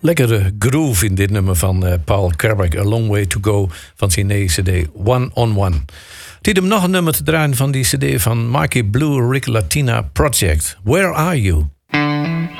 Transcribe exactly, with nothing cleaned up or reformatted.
Lekkere groove in dit nummer van uh, Paul Carrack, A Long Way To Go, van zijn nieuwe cd One on One. Dit hem nog een nummer te draaien van die cd van Mikey Blue Rick Latina Project, Where Are You?